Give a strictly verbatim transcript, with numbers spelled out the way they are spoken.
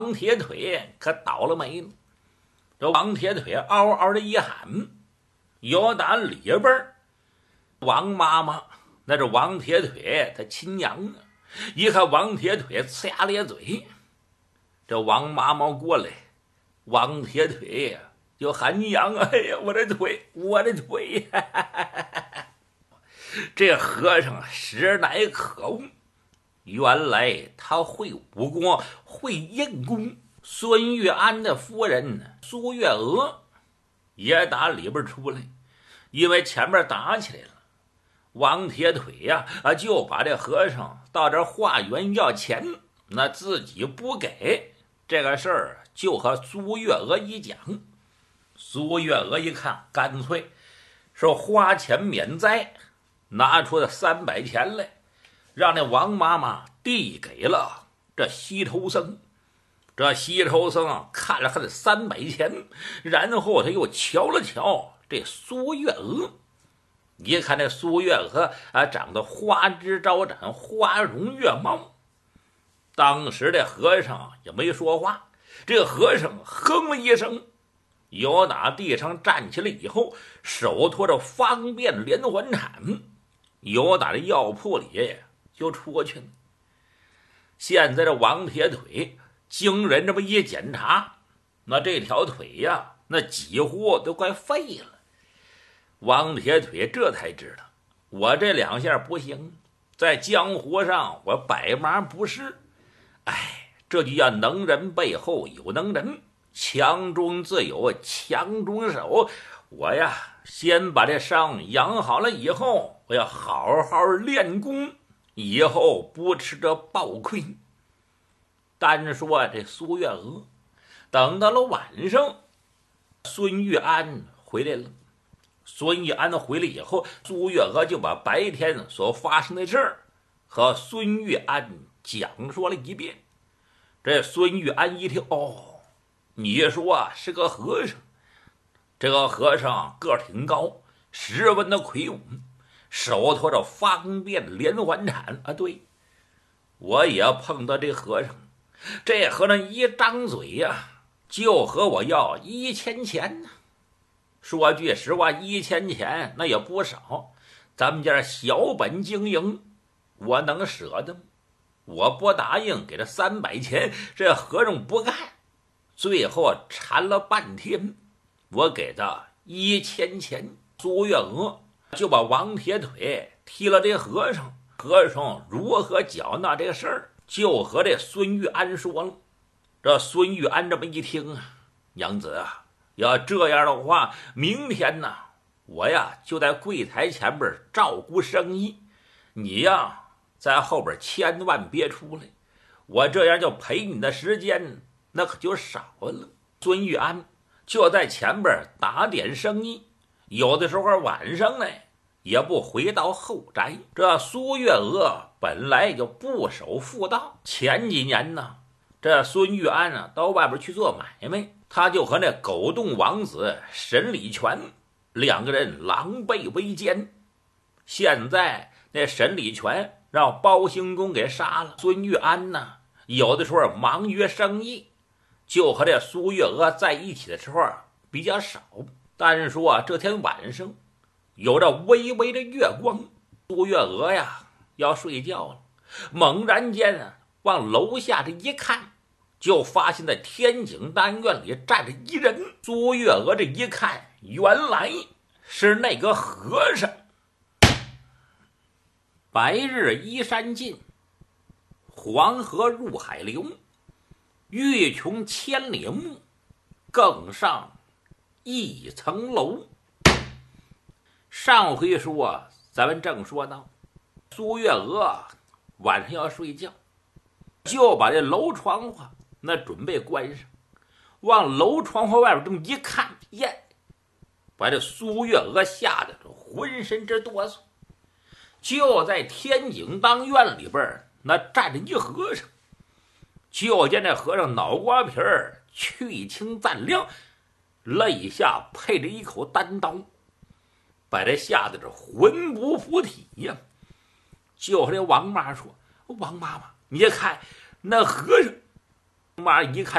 王铁腿可倒了霉了。这王铁腿嗷嗷的一喊，有打里边王妈妈，那是王铁腿他亲娘啊！一看王铁腿呲牙咧嘴，这王妈妈过来，王铁腿呀就喊娘啊！哎呀，我的腿，我的腿！哈哈哈哈，这和尚实乃可恶，原来他会武功，会硬功。孙玉安的夫人苏月娥也打里边出来，因为前面打起来了。王铁腿呀、啊，就把这和尚到这化缘要钱，那自己不给，这个事儿就和苏月娥一讲。苏月娥一看，干脆说花钱免灾，拿出了三百钱来，让那王妈妈递给了这西头僧。这西头僧看了看这三百钱，然后他又瞧了瞧这苏月娥。一看这苏月娥啊，长得花枝招展，花容月貌。当时这和尚也没说话，这个和尚哼了一声，由打地上站起来以后，手托着方便连环铲，由打这药铺里就出去了。现在这王铁腿经人这么一检查，那这条腿呀，那几乎都快废了。王铁腿这才知道，我这两下不行，在江湖上我百忙不是。哎，这就叫能人背后有能人，强中自有强中手。我呀，先把这伤养好了以后，我要好好练功，以后不吃这暴亏。单说这苏月娥，等到了晚上，孙玉安回来了。孙玉安回来以后，苏月娥就把白天所发生的事儿和孙玉安讲说了一遍。这孙玉安一听，哦，你说啊是个和尚，这个和尚个儿挺高，十分的魁梧，手托着方便连环铲啊。对，我也碰到这和尚，这和尚一张嘴呀、啊，就和我要一千钱呢。说句实话，一千钱那也不少，咱们家小本经营，我能舍得吗？我不答应给他三百钱，这和尚不干，最后缠了半天，我给他一千钱。苏月娥就把王铁腿踢了这和尚，和尚如何缴纳这个事儿，就和这孙玉安说了。这孙玉安这么一听啊，娘子啊，要这样的话，明天呢，我呀就在柜台前边照顾生意，你呀在后边千万别出来，我这样就陪你的时间那可就少了。孙玉安就在前边打点生意，有的时候晚上呢也不回到后宅。这苏月娥本来就不守妇道，前几年呢，这孙玉安啊到外边去做买卖，他就和那狗洞王子沈礼全两个人狼狈为奸。现在那沈礼全让包兴公给杀了，孙玉安呢有的时候忙于生意，就和这苏月娥在一起的时候比较少。但是说、啊、这天晚上有着微微的月光，苏月娥呀要睡觉了，猛然间啊往楼下这一看，就发现在天井单院里站着一人。苏月娥这一看，原来是那个和尚。白日依山尽，黄河入海流，欲穷千里目，更上一层楼。上回说咱们正说到苏月娥晚上要睡觉，就把这楼窗户那准备关上，往楼窗户外边这么一看，耶，把这苏月娥吓得浑身直哆嗦。就在天井当院里边那站着一和尚，就见这和尚脑瓜皮儿去青暂亮，肋下配着一口单刀，把这吓得这魂不附体呀。就和这王妈说，王妈妈你看那和尚妈一看